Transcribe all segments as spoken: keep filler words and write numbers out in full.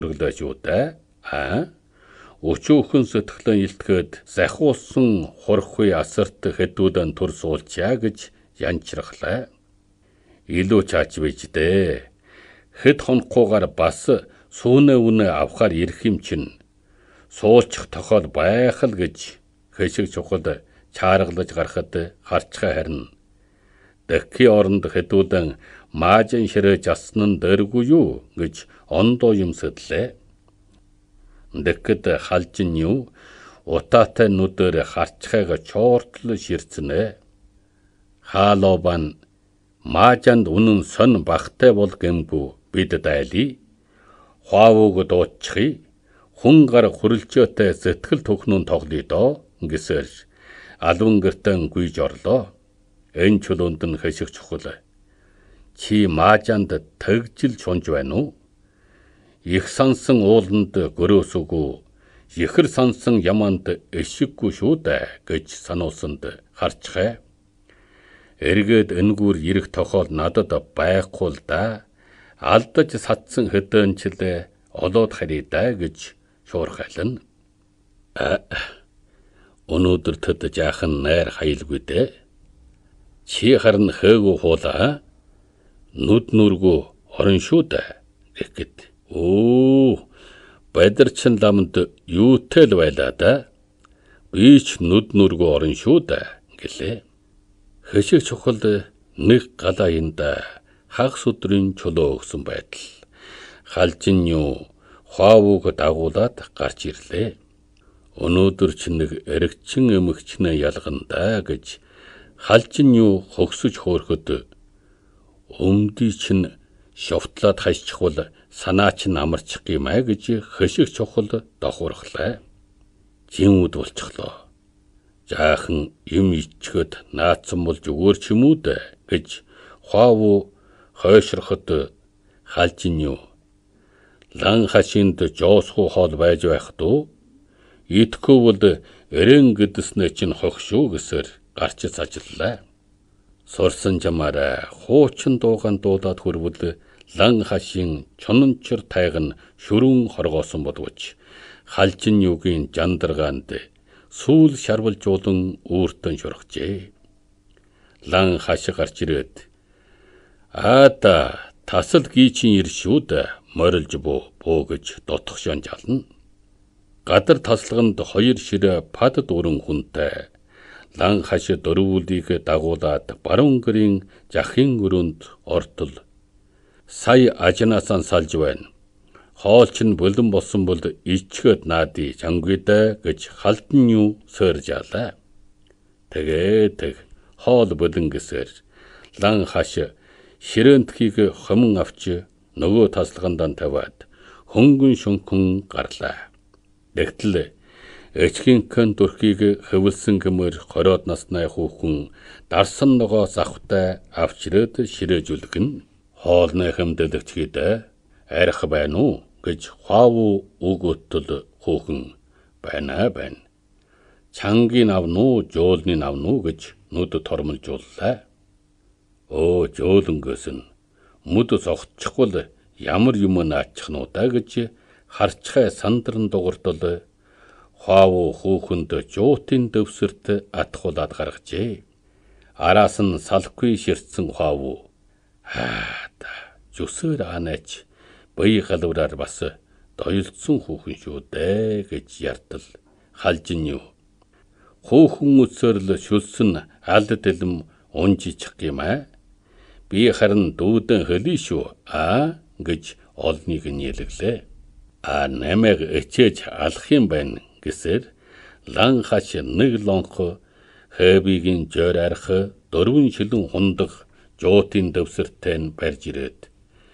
өглөөж юу да? Аа? Өчөөхөн сэтгэлэн илтгэхэд захиусан хурхуй асарт хэдүүдэн төр суулчаа гэж янчрахлаа. Илүү чаач бийж дээ. Хэд хонхгүйгээр бас сүүнэ үнэ авахар ирэх юм чин. Суулчих тохиол байх л гэж хэшиг чухал чааргалж гарахад харчхаа харна. Дэхки оронд хэдүүдэн маажин ширэж ассан нь дэргүй юу гэж ондоо юм сэтлээ. Дэхэд халжин юу утаатай нүдээр харчхайга чоортл ширцэнэ. Хаалобан маажанд үнэн сон багтай бол гэмгүй бид дайли. Хуавууг дуучхи хүн гар хүрэлчөөтэй сэтгэл төхнөн тоглоё доо гэсэр алван гэртэн гүйж орлоо. Энэ чулуунд нь хэшиг чухал. Чи маажанд тэгжил чунж байна уу? Их сансан ууланд гөрөөсөгүй, ихэр сансан яманд эшиггүй шүү дээ гэж сануулсанд харчхай. Эргээд энгүүр ирэх тохиол надад байхгүй л да. Алдаж сатсан хэдэнчлээ олоод харъя да гэж шуурхайлна. А өнөөдөр тэд жаахан найр хаялгүй дээ. Чи харин хээгүү хуулаа. Нүд нүргүү орон шүү дээ гэхэд. Оо, бадарчин ламд юутэй л байлаа да. Би ч нүд нүргүү орон шүү дээ гэлээ. Хэшиг чухал нэг галаянда хагас өдрийн чулуу өгсөн байтал. Халжин юу хуавууг дагуулад гарч ирлээ. Өнөөдөр ч нэг эргчин эмэгчнээ ялгандаа гэж халжин юу хөгсөж хөөрөхөд өмдий чинь шовтлаад хайчихвал санаа чинь амарчих гимэ гэж хэшиг чухал дохуурхлаа. Жимүүд болчихлоо. Жаахан юм ичгэд наацсан болж өгөр ч юм уу дээ гэж хуавуу хойшроход халжин юу лан хашинд жоосхуу хоол байж байх дөө. Итгэвөл эрен гэдэснэ чинь хогшуу гэсэр гарч сажиллаа. Сурсан жамаараа хуучин дууган дуудаад хөрвөл лан хашийн чонончор тайган шүрүүн хоргоосон бодвч халжин юугийн жандаргаанд сүүл шарвалжуулан үүртэн шурхжээ. Лан хаш гарч ирээд аата тасал гийчин ир шүү дээ морилж буу буу гэж дотгошон жална. Гадар таслаганд хоёр ширээ пад дуран хүнтэй. Лан хаш дөрвүүлийг дагуулад баруун гэрийн жахын өрөөнд ортол. Сая ажнаасан салж байна. Хоол чинь бөлөн болсон бол ичгээд наади чангүйдэ гэж халдан юу сойржаалаа. Тэгээ тэг хоол бөлөн гэсэр лан хаш ширээнтхийг хомон авч нөгөө таслагандан тавиад хөнгөн шөнхөн гарлаа. Тэгтэл эчхийн кэн дүрхийг хэвлсэн гэмээр хороод наснаа хүүхэн дарсан ногоо завхтай авчирээд ширээжүүлгэн. Хоолны хэмдэлэгчгээд арих байна уу гэж хуавуу үгөтөл хүүхэн байна байна. Чангийн авнуу жуулны авнуу гэж нүд тормолжууллаа. Оо жуулнгөөс нь мүд зогтчихвол ямар юм наачих нуу да гэж харчхай сандран дугартал хуавуу хүүхэнд жуутын дэвсэрт атхуулаад гаргажээ. Араас нь салхгүй ширтсэн хуавуу хаата зүсээр анаач бие галуураар бас дойлдсон хүүхэн шүү дээ гэж яртал халжин юу. Хүүхэн үсэрл шүлсэн алд дэлм унжичих гимэ. Би харин дүүдэн хэлий шүү аа гэж олныг нийлэглээ. А намайг эчээж алах юм байна гэсэр лан хаш нэг лонхо хэбигийн жоор арх дөрвөн шилэн хундах жуутын дэвсэртэй нь барьж ирээд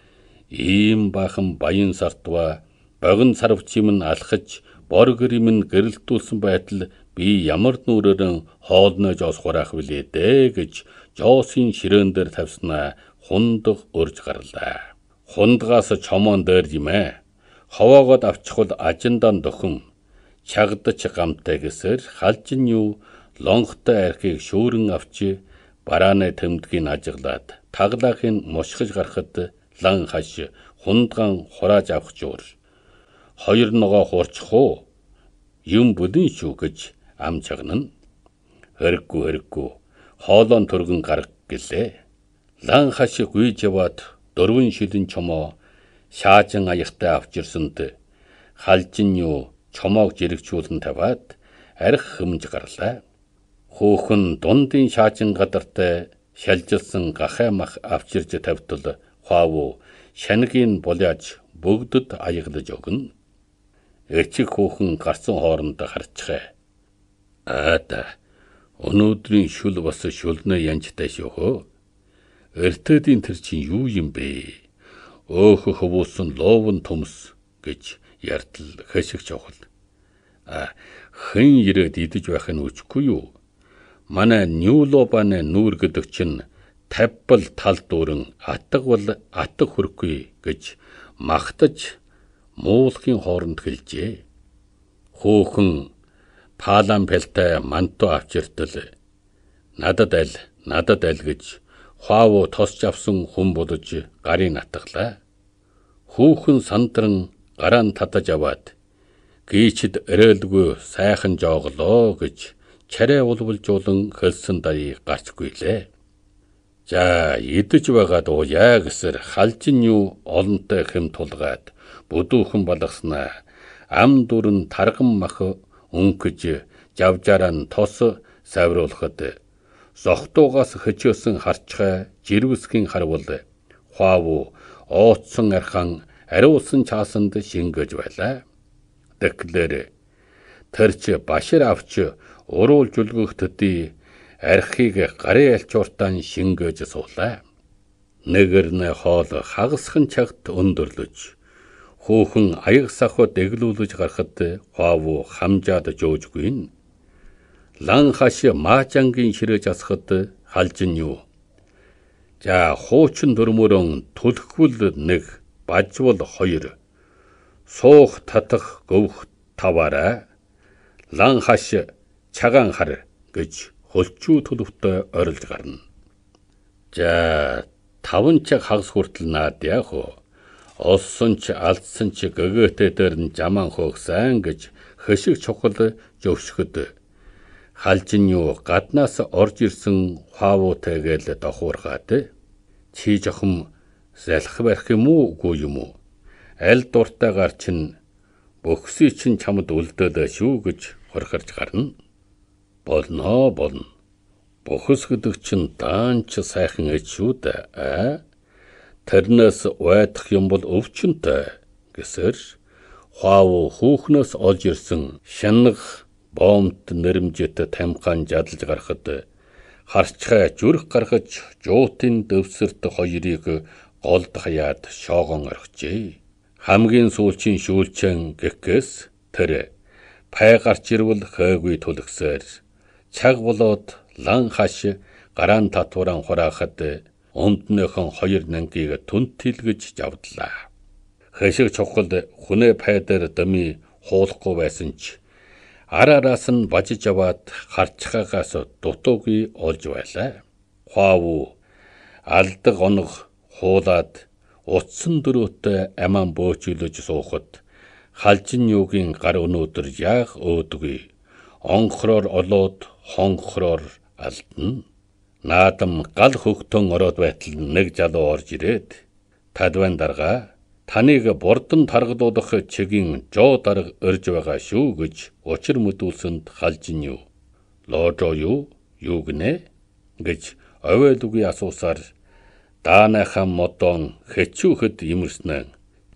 ийм бахан баян сартва богин сарвчим нь алхаж бор гэрим нь гэрэлтүүлсэн байтал би ямар нүрээрэн хоолной жоос хураах билээ дээ гэж жоосын ширээн дээр тавьснаа хундах өрж гарлаа. Хундгаас чомоон дээр юмэ. Ховоогод авчихвал ажиндан дохим. Чагдач гамтай гэсэр халжин юу лонхтой архийг шүүрэн авч барааны тэмдгийг ажиглаад таглаахын мушгиж гарахад лан хаш хундган хурааж авах жуур. хоёр ногоо хуурчих уу? Юм бүдэн шүү гэж ам чагнана. Хэрэггүй хэрэггүй. Хоолоон төргөн гарга гэлээ. Лан хашиг үйж яваад дөрвөн шилэн чомоо шаажин аягтай авч ирсэнд халжин юу чомоог жирэгчүүлэн тавиад арх хэмж гарлаа. Хөөхөн дундын шаажин гадартай шалжилсан гахай мах авчирж тавьтал хуав шанигийн буляаж бүгдэд аяглаж өгнө. Эцэг хөөхөн гарсан хооронд харцгаа. Аада өнөөдрийн шүл бас шүлнэ янжтай шүү. Эртэдийн тэр чинь юу юм бэ? Өөхө хөвөөсөн ловон төмс гэж яртал хэшиг чухал. А хэн ирээд идэж байх нь үчгүй юу? Манай Ньюлобаны нүүр гэдэг чинь тавбал тал дүүрэн атгавал атг хөрөхгүй гэж магтаж муулахын хооронд хэлжээ. Хөөхөн палампелтай манто авчиртал надад аль надад аль гэж хуав тосч авсан хүн бодож гарыг натглаа. Хөөхөн сандран гараан татаж аваад гийчд өрөөлгүй сайхан жооглоо гэж чарай улвалжуулан хөлсөн даяг гарчгүйлээ. За идэж байгаад уяа гэсэр халжин юу олонтой хэм тулгаад бүдүүхэн балгаснаа ам дүрэн тарган мах өнгөж жавжаараа нь тос савруулахад зогтуугаас хөчөөсөн харчхай жирвсгийн харвал хуав ооцсон архан ариулсан чаасанд шингэж байлаа. Тэглэр тэрч башир авч уруулж үлгөх төдий архийг гарын альчууртан шингэж суулаа. Нэгэрнэ хоол хагасхан чагт өндөрлөж хөөхөн аяг сахад эглүүлж гарахад хуав хамжаад жөөжгүй. Лан хаш маачангийн ширэж асахад халжин юу. За хуучин дөрмөрөн түлхвэл нэг бажвал хоёр суух татах гөвх таваараа лан хаш чагаан хар гэж хөлчүү төлөвтэй орилж гарна. За таван чаг хагас хүртэл наад яах вэ? Олсон ч алдсан ч гэгөөтэй дээр нь жаман хөөхсөн гэж хэшиг чухал зөвшгөд халжин юу гаднаас орж ирсэн хуавуутэйгээл дохуургаад чи жохом залах барих юм уу үгүй юм уу? Аль дуртайгаар чинь бөхсий чинь чамд үлдээд шүү гэж хорхорж гарна. Болно болно. Бөхс гэдэг чинь даанч сайхан эд шүү дээ. Аа тэрнээс уйдах юм бол өвчнөй гэсэр хуав хүүхнээс олж ирсэн шанах боомт нэрмжэт тамгаан жадалж гарахад харчхай зүрх гаргаж жуутын дэвсэрт хоёрыг голд хаяад шоогон орхижээ. Хамгийн сүүлчийн шүүлчэн гэхгээс тэр пай гарч ирвэл хөөгүй төлгсээр чаг болоод лан хаш гараан татваран хураахад өмднөөхөн хоёр нангийг түнтэлгэж жавдлаа. Хэшиг чухал хүнээ пай дээр дами хуулахгүй байсан ч араараас нь бажиж аваад харчхаагаас дутуугүй олж байлаа. Хуав алдаг оног хуулаад утсан дөрөөтэй аман бөөчөлөж суухад халжин юугийн гар өнөөдөр яах өөдгүй онхроор олоод хонхроор алдна. Наадам гал хөгтөн ороод байтал нэг залуу орж ирээд тадван дарга таныг бордон таргалуулах чигийн жоо дарга өрж байгаа шүү гэж учир мэдүүлсэнд халжин юу. Лоожо юу? Юу гинэ? гэж овойлугийн асуусаар даанайхан модон хэчүүхэд имэрснэн.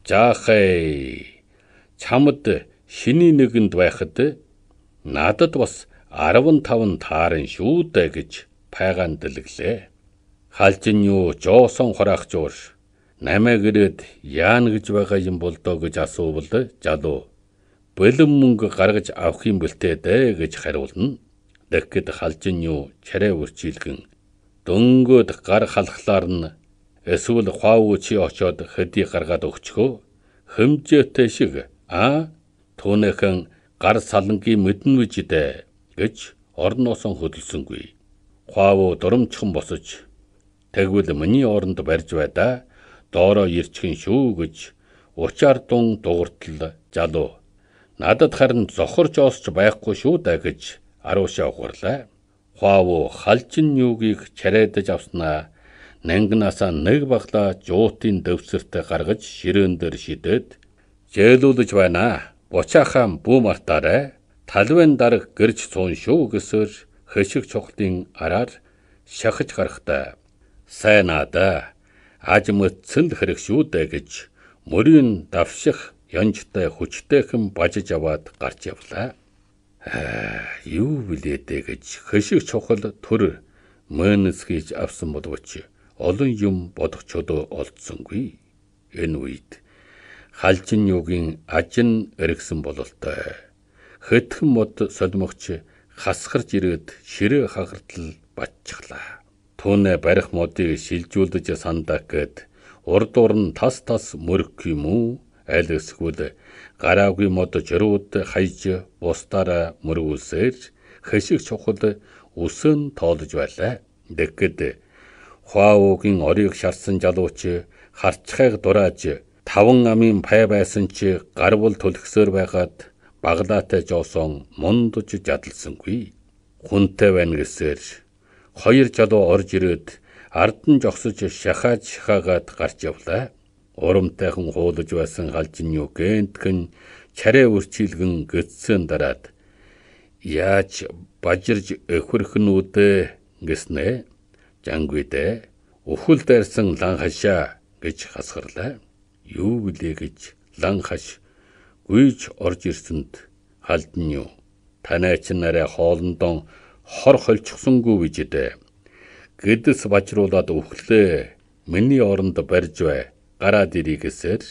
Жаахай чамд шиний нэгэнд байхад надад бас арван таван таарын шүү дээ гэж пайгаан дэлгэлээ. Халжин юу жоосон хураах жуур намайг ирээд яана гэж байгаа юм бол доо гэж асуувал залуу бэлэн мөнгө гаргаж авах юм бэлтээ дээ гэж хариулна. Тэгэхэд халжин юу чарай үрчилгэн дөнгөөд гар халахлаар нь эсвэл хуав чи очоод хэдий гаргаад өгчхөө хэмжээтэй шиг а түүнийхэн гар салангийн мэднэ вэж дээ гэж орноосон хөдөлсөнгүй. Хуав дурамчхан босож тэгвэл миний оронд барьж байдаа доороо ирчихэн шүү гэж учаардун дугартал залуу надад харин зохорч оосч байхгүй шүү даа гэж Аруушаа ухарлаа. Хуавуу халжин юугийг чарайдаж авснаа нангнаасаа нэг баглаа жуутын дэвсэртэ гаргаж ширээн дээр шидэд зээлүүлж байна. Бучаахан бүү мартаарай. Талвын дарга гэрж суун шүү гэсээр хөшиг чухлын араар шахаж гарахтаа сайн наада аж мөцөл хэрэг шүү дээ гэж мөрийн давших янжтай хүчтэйхэн бажиж аваад гарч явлаа. Юу билээ гэж хөшиг чухал төр мөнс хийж авсан боловч олон юм бодохчод олдсонгүй. Энэ үед халжин юугийн ажин эргэсэн бололтой. Хөтгөн мод солимогч хасгарч ирээд ширээ хагартал батчихлаа. Түүнээ барих модыг шилжүүлдэж сандаа гэд урд урн тас тас мөрөх юм уу? Аль эсвэл гараагүй мод жирүүд хайж бусдаараа мөргүүлсээр хөшиг чухал өсөн тоолж байлаа. Тэгэхэд Хуавуугийн орийг шарсан залууч харцхайг дурааж таван амын пай байсан чи гарвал төлгсөөр байгаад баглаатай жоосон мундаж жадалсангүй. Хүнтэй байна гэсээр хоёр залуу орж ирээд ардан жогсож шахаад шахаагаад гарч явлаа. Урамтайхан хуулж байсан халжин юу гэнтгэн чарэ үрчилгэн гэтсэн дараад яаж бажирж өхөрхөн үдэ гэснэ. Жангүйдэ өхөл дайрсан лан хашаа гэж хасгарлаа. Юу билээ гэж лан хаш гүйж орж ирсэнд халдин юу танайч нараа хоолндон хор холчихсонгүй бижидэ. Гэдэс бажруулаад өхлөө миний оронд барьж бай гараад ирий гэсээр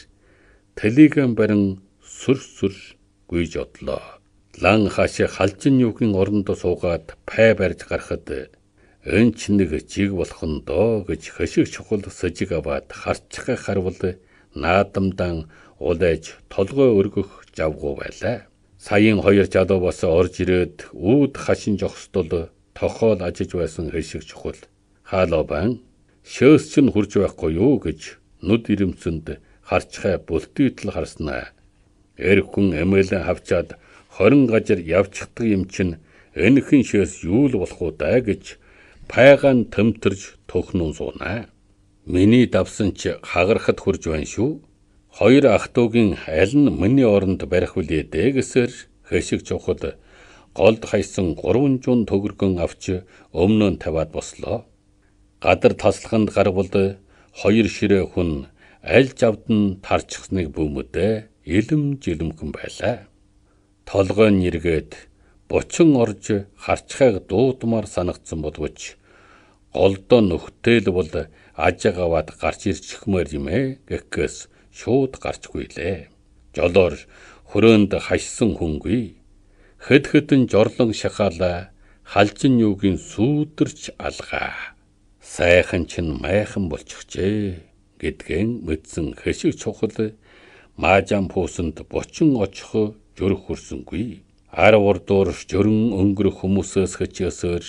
тэлигэн барин сүр сүр гүйж одлоо. Лан хаш халжин юугийн оронд суугаад пай барьж гарахад энч нэг жиг болох нь доо гэж хөшиг чухал сожиг аваад харцхай харвал наадамдан улайж толгой өргөх завгүй байлаа. Саяын хоёр залуу бас орж ирээд үүд хашин жогстол тохоол ажиж байсан хөшиг чухал хаалобан шөөс чинь хурж байхгүй юу гэж нүд ирэмцэнд харцхай бүлтийтэл харснаа. Эр хүн эмээлэн хавчаад хорин гажир явчихдаг юм чинь энэхэн шөөс юу л болох уу даа гэж пайгаан төмтөрж төхнөн суунаа. Миний давсан ч хагарахад хурж байна шүү. Хоёр ах дүүгийн аль нь миний оронд барих вүлээ дээ гэсээр хөшиг чухал голд хайсан гурван жун төгөргөн авч өмнө нь тавиад бослоо. Гадар таслаханд гарвал хоёр ширээ хүн аль завдан тарчихсныг бүүмөдэ илэм жилэмхэн байлаа. Толгой нэргээд бучин орж харцхайг дуудмаар санагдсан боловч голдоо нөхтөл бол ажиг аваад гарч ирчихмээр юм ээ гэхгээс шууд гарчгүй лээ. Жолоор хөрөөнд хашсан хүнгүй. Хэд хэдэн жорлон шахаалаа халжин юугийн сүүдэрч алгаа. Сайхан чинь майхан болчихжээ гэдгэн мэдсэн хөшиг чухал маажан пуусанд бочин очих жөрөх хүрсэнгүй. Ар урдуур жөрөн өнгөрөх хүмүүсээс хэчээсээр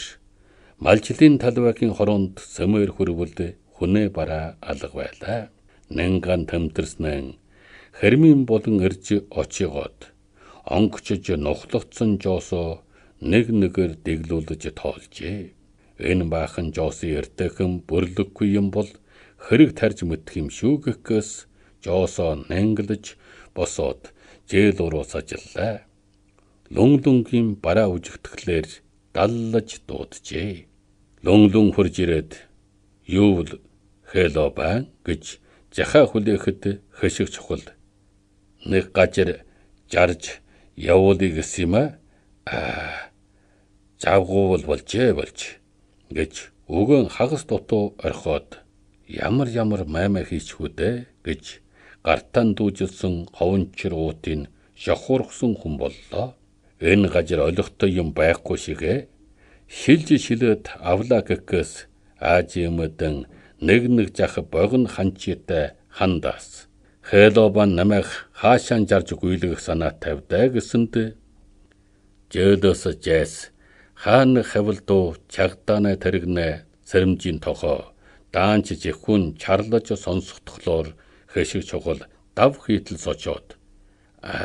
малчлын талбайгийн хороонд сөмөр хөрвөлд хүнээ бараа алга байлаа. Нэнган тэмтэрснэн хэрмийн болон ирж очигоод онгочж нухлогдсон жоосоо нэг нэгээр дэглүүлж тоолжээ. Энэ баахан жоосын эртэхэн бүрлэггүй юм бол хэрэг тарж мэдэх юм шүү гэхгээс жоосоо нанглаж босоод зээл уруу сажиллаа. Лүнглүнгийн бараа үжигтгэлээр даллаж дууджээ. Лүнглүн хурж ирээд юу л хэло баа гэж жахаа хүлээхэд хөшиг чухал нэг гажир жарж явуулъя гэсэн юм аа. Завгуул болжээ болж гэж өгөн хагас дутуу орхиод ямар ямар маймаа хийчихвүдэ гэж гартан дүүжилсэн ховончир уутын шохуурхсан хүн боллоо. Энэ гажир олигтой юм байхгүй шигэ шилж шилээд авлаа гэхгээс аажимэдэн нэг нэг жах богн ханчитай хандаас хэлобан намайг хаашаан жарж гүйлгэх санаа тавьдаа гэсэнд жөөлөөс жайс хаан хавлдуу чагдаанаа тэрэгнэ сэрэмжийн тохоо даанч жихүүн чарлаж сонсохдохлоор хөшиг чухал дав хийтэл сочоод